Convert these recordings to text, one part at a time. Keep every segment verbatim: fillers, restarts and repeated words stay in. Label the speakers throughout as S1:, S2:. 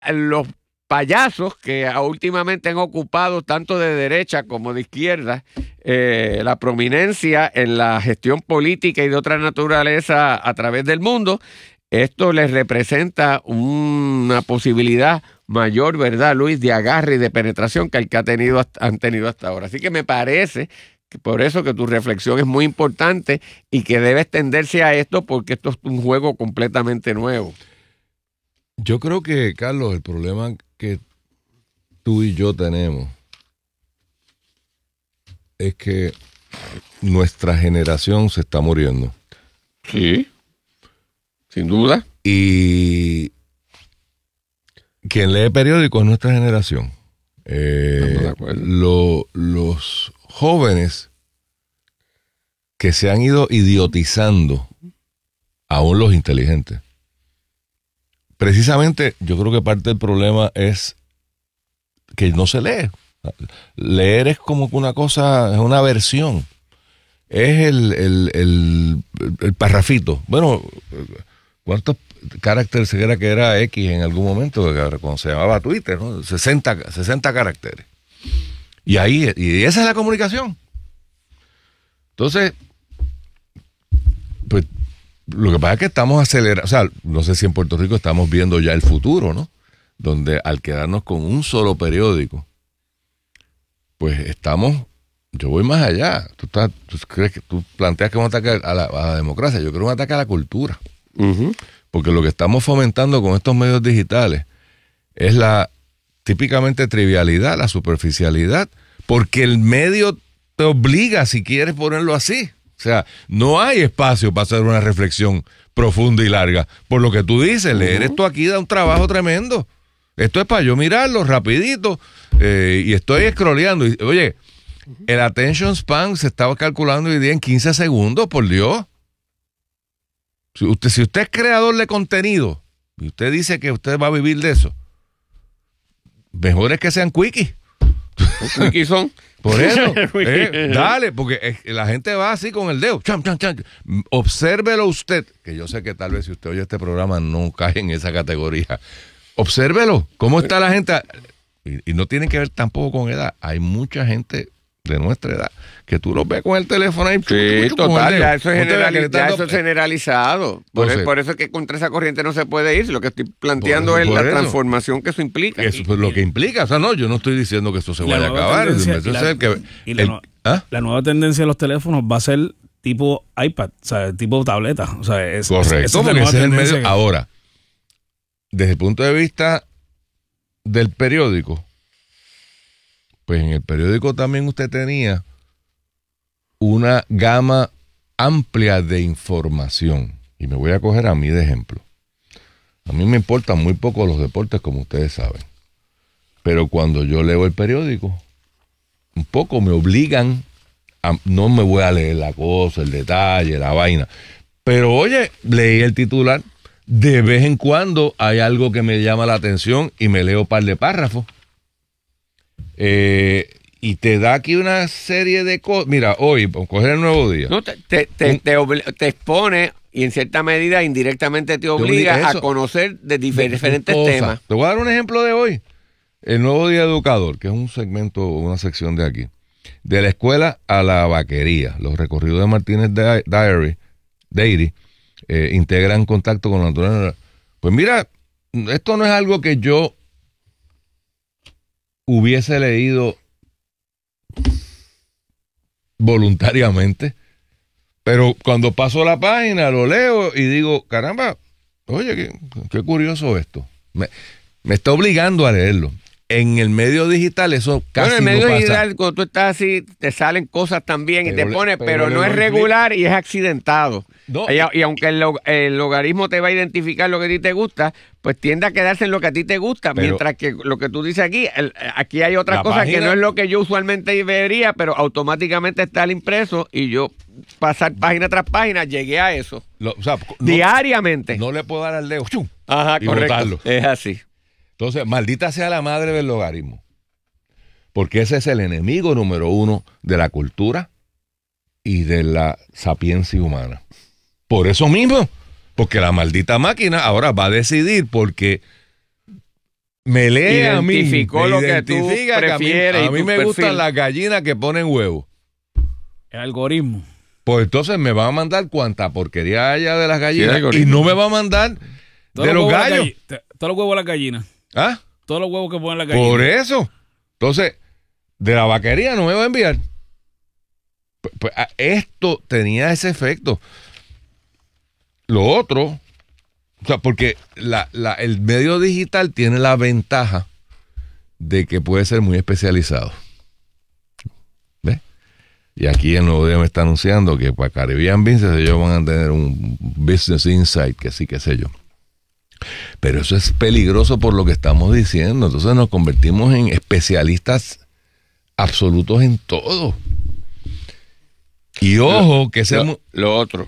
S1: los payasos que últimamente han ocupado tanto de derecha como de izquierda eh, la prominencia en la gestión política y de otra naturaleza a través del mundo, esto les representa una posibilidad mayor, ¿verdad, Luis?, de agarre y de penetración que el que ha tenido, han tenido hasta ahora. Así que me parece que por eso que tu reflexión es muy importante y que debe extenderse a esto, porque esto es un juego completamente nuevo.
S2: Yo creo que, Carlos, el problema que tú y yo tenemos es que nuestra generación se está muriendo.
S1: Sí, sin duda.
S2: Y quien lee periódicos es nuestra generación. Eh, lo, los jóvenes que se han ido idiotizando, aún los inteligentes. Precisamente, yo creo que parte del problema es que no se lee. Leer es como una cosa, es una versión. Es el, el, el, el parrafito. Bueno, ¿cuántos caracteres era que era X en algún momento? Cuando se llamaba Twitter, ¿no? sesenta, sesenta caracteres. Y ahí, y esa es la comunicación. Entonces, pues, lo que pasa es que estamos acelerando, o sea, no sé si en Puerto Rico estamos viendo ya el futuro, ¿no? Donde al quedarnos con un solo periódico, pues estamos, yo voy más allá. Tú, estás, tú crees que tú planteas que es un ataque a la, a la democracia, yo creo que es un ataque a la cultura. Uh-huh. Porque lo que estamos fomentando con estos medios digitales es la típicamente trivialidad, la superficialidad, porque el medio te obliga, si quieres ponerlo así. O sea, no hay espacio para hacer una reflexión profunda y larga. Por lo que tú dices, leer uh-huh. esto aquí da un trabajo tremendo. Esto es para yo mirarlo rapidito eh, y estoy scrolleando. Y, oye, el attention span se estaba calculando hoy día en quince segundos, por Dios. Si usted, si usted es creador de contenido y usted dice que usted va a vivir de eso, mejor es que sean quickies.
S1: ¿Quickies son?
S2: Por eso, eh, dale, porque eh, la gente va así con el dedo. Cham, cham, cham. Obsérvelo usted, que yo sé que tal vez si usted oye este programa no cae en esa categoría. Obsérvelo, cómo está la gente. Y, y no tiene que ver tampoco con edad. Hay mucha gente de nuestra edad que tú los ves con el teléfono ahí.
S1: Sí, chuchu, total, ya eso es, generali- ya eso es generalizado. Por, Entonces, el, por eso es que contra esa corriente no se puede ir. Lo que estoy planteando es la eso. transformación que eso implica.
S2: Eso es lo que implica. O sea, no, yo no estoy diciendo que eso se vaya a acabar.
S3: Tendencia, y la,
S2: que,
S3: y la, el, no, ¿ah? la nueva tendencia de los teléfonos va a ser tipo iPad, o sea, tipo tableta. O sea, es,
S2: correcto, es, es porque ese es el medio. Que... Ahora, desde el punto de vista del periódico, pues en el periódico también usted tenía una gama amplia de información. Y me voy a coger a mí de ejemplo. A mí me importan muy poco los deportes, como ustedes saben. Pero cuando yo leo el periódico, un poco me obligan a, no me voy a leer la cosa, el detalle, la vaina. Pero oye, leí el titular. De vez en cuando hay algo que me llama la atención y me leo un par de párrafos. Eh, y te da aquí una serie de cosas. Mira, hoy, por coger el Nuevo Día.
S1: No, te, te, te, te, obli- te expone y en cierta medida indirectamente te obliga, te obliga a conocer de diferentes de temas.
S2: Te voy a dar un ejemplo de hoy. El Nuevo Día Educador, que es un segmento, una sección de aquí. De la escuela a la vaquería. Los recorridos de Martínez Diary, Dairy eh, integran contacto con la naturaleza. Pues mira, esto no es algo que yo hubiese leído voluntariamente, pero cuando paso la página lo leo y digo, caramba, oye, qué, qué curioso esto. Me, me está obligando a leerlo. En el medio digital eso casi no pasa.
S1: Bueno, en el medio
S2: no
S1: digital,
S2: pasa.
S1: cuando tú estás así, te salen cosas también pero, y te pones, pero, pero no es regular y es accidentado. No. Y, y aunque el, el logaritmo te va a identificar lo que a ti te gusta, pues tiende a quedarse en lo que a ti te gusta, pero, mientras que lo que tú dices aquí, el, aquí hay otra cosa página, que no es lo que yo usualmente vería, pero automáticamente está el impreso y yo pasar página tras página, llegué a eso.
S2: Lo, o sea, no,
S1: diariamente.
S2: No le puedo dar al dedo. ¡Chum!
S1: Ajá,
S2: y
S1: correcto.
S2: botarlo.
S1: Es así.
S2: Entonces, maldita sea la madre del logaritmo. Porque ese es el enemigo número uno de la cultura y de la sapiencia humana. Por eso mismo, porque la maldita máquina ahora va a decidir porque me lee a mí,
S1: identificó
S2: me
S1: lo que tú
S2: identifica que a mí,
S1: prefieres y
S2: a mí
S1: tu
S2: me
S1: perfil.
S2: gustan las gallinas que ponen huevos.
S3: El algoritmo.
S2: Pues entonces me va a mandar cuanta porquería haya de las
S1: el
S2: gallinas y
S1: algoritmo.
S2: no me va a mandar
S3: Todos
S2: de los
S3: huevos a las
S2: gallos.
S3: galli- te- Todos los huevos a las gallinas.
S2: ¿Ah?
S3: Todos los huevos que ponen las gallinas.
S2: Por eso. Entonces, de la vaquería no me va a enviar. Pues, pues, a- esto tenía ese efecto. Lo otro, o sea, porque la, la, el medio digital tiene la ventaja de que puede ser muy especializado. ¿Ves? Y aquí el Nuevo Día me está anunciando que para Caribbean Business ellos van a tener un Business Insight, que sí, qué sé yo. Pero eso es peligroso por lo que estamos diciendo. Entonces nos convertimos en especialistas absolutos en todo. Y ojo, que ese...
S1: Lo,
S2: mu-
S1: lo otro.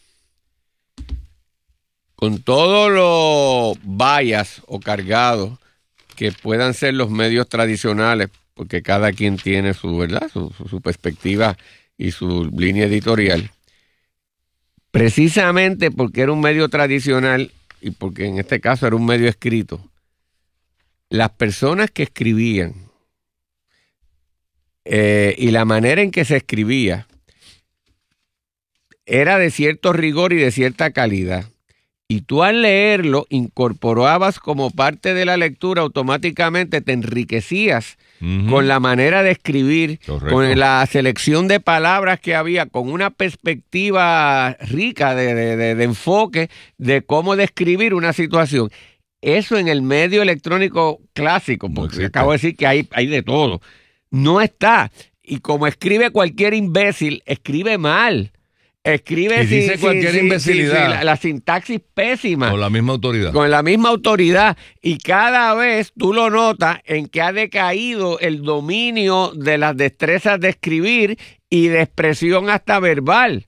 S1: Con todos los bias o cargados que puedan ser los medios tradicionales, porque cada quien tiene su, ¿verdad? Su, su, su perspectiva y su línea editorial. Precisamente porque era un medio tradicional y porque en este caso era un medio escrito, las personas que escribían eh, y la manera en que se escribía era de cierto rigor y de cierta calidad. Y tú al leerlo incorporabas como parte de la lectura, automáticamente te enriquecías
S2: Ujú.
S1: con la manera de escribir,
S2: Correcto.
S1: con la selección de palabras que había, con una perspectiva rica de, de, de, de enfoque de cómo describir una situación. Eso en el medio electrónico clásico,
S2: No
S1: porque
S2: existe.
S1: acabo de decir que hay, hay de todo, no está. Y como escribe cualquier imbécil, escribe mal. Escribe
S2: Y dice
S1: sin-
S2: cualquier
S1: sin- sin-
S2: imbecilidad.
S1: sin- la, la sintaxis pésima.
S2: Con la misma autoridad.
S1: Con la misma autoridad. Y cada vez tú lo notas en que ha decaído el dominio de las destrezas de escribir y de expresión hasta verbal.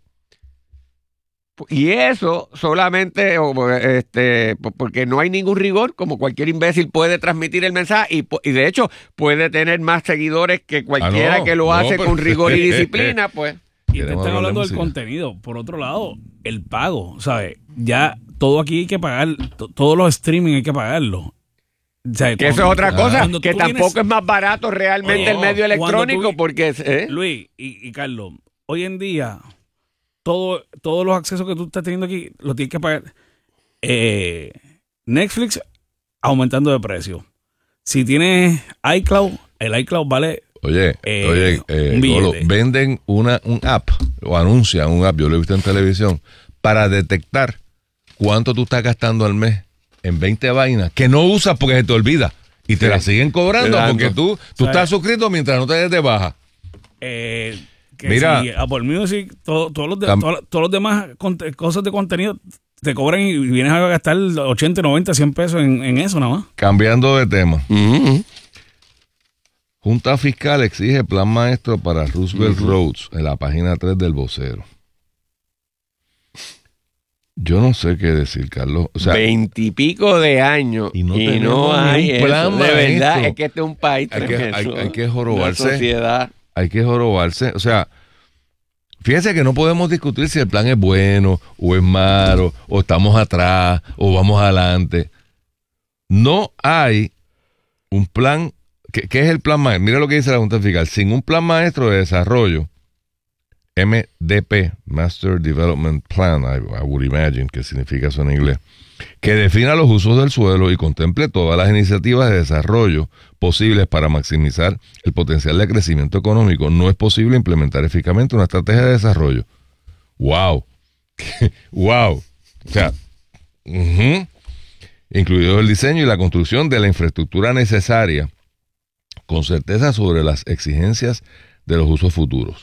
S1: Y eso solamente, o, este, po- porque no hay ningún rigor, como cualquier imbécil puede transmitir el mensaje y, po- y de hecho puede tener más seguidores que cualquiera
S2: Ah, no,
S1: que lo
S2: no,
S1: hace
S2: pero-
S1: con rigor y disciplina, pues.
S3: Y te
S2: Queremos
S3: están
S2: hablar de
S3: hablando del
S2: música.
S3: contenido. Por otro lado, el pago, ¿sabes? Ya todo aquí hay que pagar, to- todos los streaming hay que pagarlo. O sea,
S1: Que eso es
S3: cuando-
S1: otra cosa,
S3: cuando
S1: que
S3: tú
S1: tampoco
S3: vienes-
S1: es más barato realmente
S3: Oye,
S1: el medio
S3: cuando
S1: electrónico,
S3: tú-
S1: porque es, ¿eh?
S3: Luis y, y Carlos, hoy en día, todo, todos los accesos que tú estás teniendo aquí los tienes que pagar. Eh, Netflix aumentando de precio. Si tienes iCloud, el iCloud vale.
S2: Oye,
S3: Eh,
S2: oye, eh,
S3: un billete.
S2: Golo, venden una, un app o anuncian un app, yo lo he visto en televisión, para detectar cuánto tú estás gastando al mes en veinte vainas que no usas porque se te olvida y te
S1: Sí.
S2: la siguen cobrando
S1: Dando.
S2: porque tú, tú
S3: ¿Sabes?
S2: estás suscrito mientras no te des de baja.
S3: Eh, que
S2: Mira.
S3: si Apple Music, todo- todos, los de-
S2: Tam-
S3: todos, todos los demás conte- cosas de contenido te cobran y vienes a gastar ochenta, noventa, cien pesos en, en eso nada más.
S2: Cambiando de tema.
S1: Ujú.
S2: Junta Fiscal exige plan maestro para Roosevelt Roads en la página tres del vocero. Yo no sé qué decir, Carlos. O sea,
S1: Veintipico de años
S2: y
S1: y
S2: no
S1: no,
S2: tenemos ni
S1: hay
S2: un plan
S1: eso. De verdad,
S2: maestro.
S1: es que este es un país
S2: Hay que-
S1: tremendo.
S2: hay- hay que jorobarse.
S1: Una sociedad.
S2: hay que jorobarse. O sea, fíjense que no podemos discutir si el plan es bueno o es malo, o estamos atrás, o vamos adelante. No hay un plan. ¿Qué, qué es el plan maestro? Mira lo que dice la Junta Fiscal. Sin un plan maestro de desarrollo, M D P, Master Development Plan, I, I would imagine que significa eso en inglés, que defina los usos del suelo y contemple todas las iniciativas de desarrollo posibles para maximizar el potencial de crecimiento económico, no es posible implementar eficazmente una estrategia de desarrollo. ¡Wow! ¡Wow! O sea, ujú. Incluido el diseño y la construcción de la infraestructura necesaria con certeza sobre las exigencias de los usos futuros.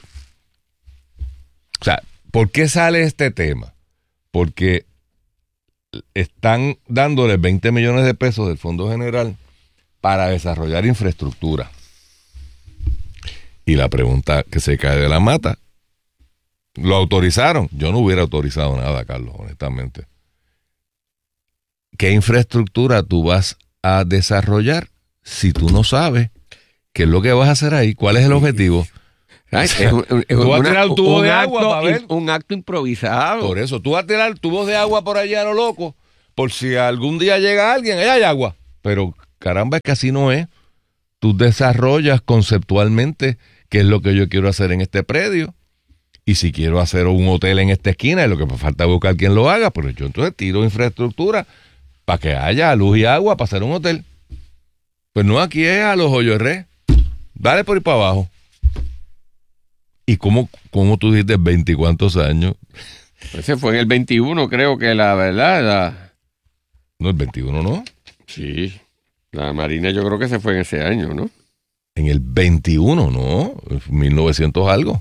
S2: O sea, ¿por qué sale este tema? Porque están dándole veinte millones de pesos del Fondo General para desarrollar infraestructura. Y la pregunta que se cae de la mata, ¿lo autorizaron? Yo no hubiera autorizado nada, Carlos, honestamente. ¿Qué infraestructura tú vas a desarrollar si tú no sabes qué es lo que vas a hacer ahí? ¿Cuál es el objetivo?
S1: Ay, es un, es
S2: Tú vas a
S1: una-
S2: tirar el tubo
S1: un
S2: de
S1: acto,
S2: agua para ver.
S1: un acto improvisado.
S2: Por eso, tú vas a tirar tubos de agua por allá a lo loco, por si algún día llega alguien, allá hay agua. Pero caramba, es que así no es. Tú desarrollas conceptualmente qué es lo que yo quiero hacer en este predio. Y si quiero hacer un hotel en esta esquina, y lo que me falta es buscar quien lo haga, pero yo entonces tiro infraestructura para que haya luz y agua para hacer un hotel. Pues no, aquí es a los hoyos re. Dale por ir para abajo. ¿Y cómo, cómo tú dijiste veinticuantos años?
S1: Ese fue en el veintiuno, creo que la verdad. La...
S2: No, el veintiuno no.
S1: Sí. La Marina yo creo que se fue en ese año, ¿no?
S2: En el veintiuno, no. mil novecientos algo.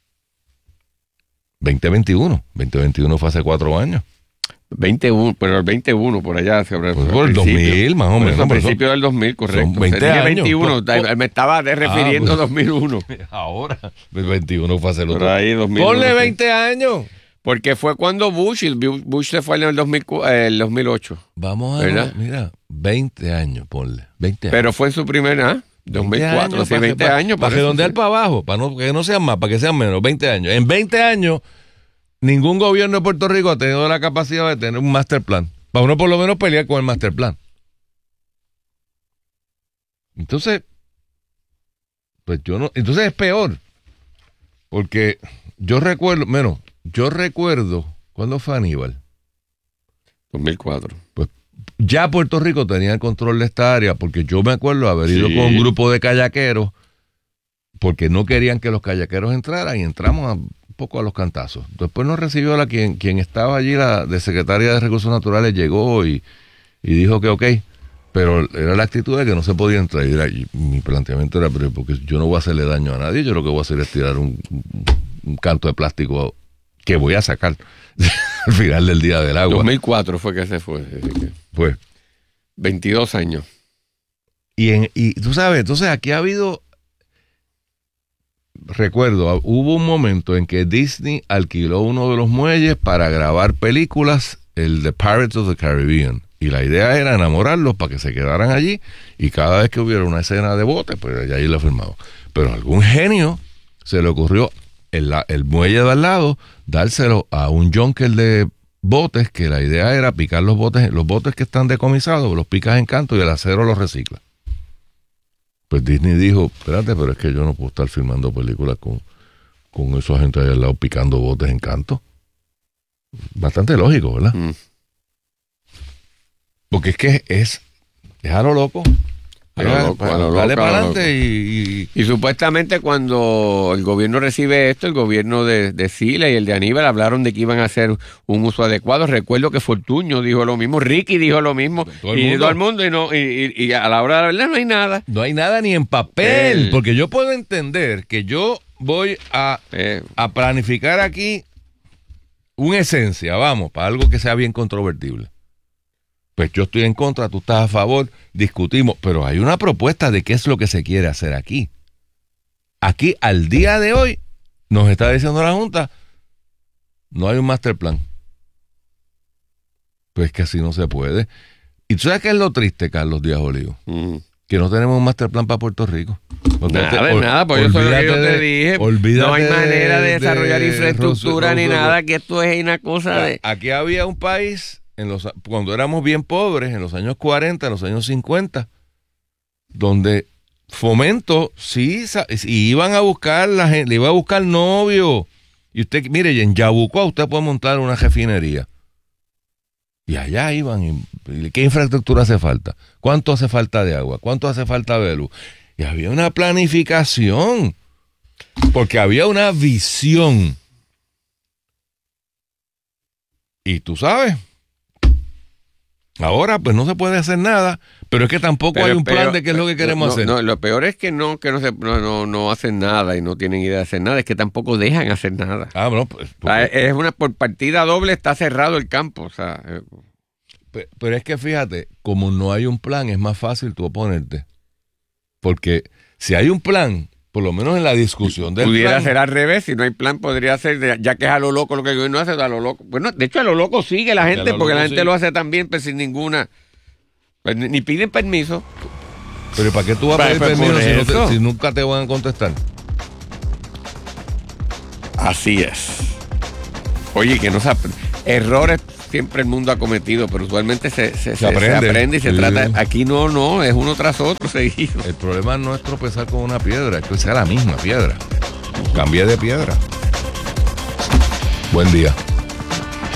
S2: veinte veintiuno. veinte veintiuno fue hace cuatro años.
S1: veintiuno, pero el veintiuno por allá. Sobre,
S2: pues por el dos mil, más o menos.
S1: A principios del dos mil, correcto.
S2: Son veinte años.
S1: veintiuno,
S2: Por,
S1: me estaba refiriendo a
S2: ah, pues,
S1: dos mil uno.
S2: Ahora, el veintiuno fue hace el otro.
S1: Por ahí, dos mil uno.
S2: Ponle veinte años.
S1: Porque fue cuando Bush, Bush se fue en el, dos mil, el dos mil ocho.
S2: Vamos a ver, mira, veinte años, ponle. veinte años.
S1: Pero fue en su primera, ¿eh? dos mil cuatro, años, sí, veinte para, años.
S2: Para redondear sí. Para abajo, para no, que no sean más, para que sean menos, veinte años. En veinte años, ningún gobierno de Puerto Rico ha tenido la capacidad de tener un master plan. Para uno por lo menos pelear con el master plan. Entonces, pues yo no, entonces es peor. Porque yo recuerdo, menos, yo recuerdo, ¿cuándo fue Aníbal?
S1: dos mil cuatro.
S2: Pues ya Puerto Rico tenía el control de esta área, porque yo me acuerdo haber ido sí. con un grupo de kayakeros, porque no querían que los kayakeros entraran, y entramos a, un poco a los cantazos. Después nos recibió la quien, quien estaba allí, la de Secretaria de Recursos Naturales, llegó y, y dijo que ok, pero era la actitud de que no se podía entrar. Y, era, y mi planteamiento era, pero porque yo no voy a hacerle daño a nadie, yo lo que voy a hacer es tirar un, un canto de plástico que voy a sacar al final del día del agua.
S1: dos mil cuatro fue que se fue.
S2: Pues.
S1: veintidós años.
S2: Y, en, y tú sabes, entonces aquí ha habido, recuerdo, hubo un momento en que Disney alquiló uno de los muelles para grabar películas, el de Pirates of the Caribbean. Y la idea era enamorarlos para que se quedaran allí y cada vez que hubiera una escena de bote, pues ya ahí lo firmado. Pero a algún genio se le ocurrió el, el muelle de al lado, dárselo a un junker de botes, que la idea era picar los botes, los botes que están decomisados, los picas en canto y el acero los recicla. Pues Disney dijo, espérate, pero es que yo no puedo estar filmando películas con, con esos agentes ahí al lado picando botes en canto. Bastante lógico, ¿verdad? Mm. Porque es que es, es a lo loco.
S1: A lo loco, a lo loco,
S2: dale para adelante y,
S1: y... Y supuestamente cuando el gobierno recibe esto, el gobierno de, de Sila y el de Aníbal hablaron de que iban a hacer un uso adecuado. Recuerdo que Fortuño dijo lo mismo, Ricky dijo lo mismo, todo y mundo. todo el mundo, y, no, y, y, y a la hora de la verdad no hay nada.
S2: No hay nada ni en papel, eh. porque yo puedo entender que yo voy a, eh. a planificar aquí una esencia, vamos, para algo que sea bien controvertible. Pues yo estoy en contra, tú estás a favor, discutimos, pero hay una propuesta de qué es lo que se quiere hacer aquí. Aquí, al día de hoy, nos está diciendo la Junta, no hay un master plan. Pues que así no se puede. ¿Y tú sabes qué es lo triste, Carlos Díaz Olivo? Mm. Que no tenemos un master plan para Puerto Rico.
S1: Nada, te, ol, nada, por eso es lo que yo te dije. No hay manera de, de desarrollar de, infraestructura de, de, ni nada, que esto es una cosa de...
S2: Aquí había un país... En los, cuando éramos bien pobres, en los años cuarenta, en los años cincuenta, donde Fomento sí, sí iban a buscar la gente, le iba a buscar novio. Y usted, mire, en Yabucoa usted puede montar una refinería. Y allá iban. Y, ¿qué infraestructura hace falta? ¿Cuánto hace falta de agua? ¿Cuánto hace falta de luz? Y había una planificación, porque había una visión. Y tú sabes, ahora pues no se puede hacer nada, pero es que tampoco pero, hay un pero, plan de qué es lo que queremos
S1: no,
S2: hacer.
S1: No, lo peor es que no que no, se, no, no, no hacen nada y no tienen idea de hacer nada, es que tampoco dejan hacer nada.
S2: Ah, no, pues,
S1: porque... ah, es una por partida doble, está cerrado el campo, o sea,
S2: pero, pero es que fíjate, como no hay un plan, es más fácil tú oponerte. Porque si hay un plan, por lo menos en la discusión del
S1: pudiera
S2: plan,
S1: ser al revés, si no hay plan podría ser, ya que es a lo loco lo que el gobierno hace, a lo loco. Bueno, de hecho a lo loco sigue la gente, porque la gente sigue. Lo hace también, pero sin ninguna, pues, ni piden permiso.
S2: Pero ¿para qué tú vas a pedir
S1: pues,
S2: permiso si, no te, si nunca te van a contestar?
S1: Así es. Oye, que no se errores siempre el mundo ha cometido, pero usualmente se, se,
S2: Se
S1: se-
S2: aprende.
S1: se aprende y se
S2: Sí.
S1: trata. Aquí no, no, es uno tras otro seguido.
S2: El problema no es tropezar con una piedra, es que sea la misma piedra. Cambié de piedra. Buen día.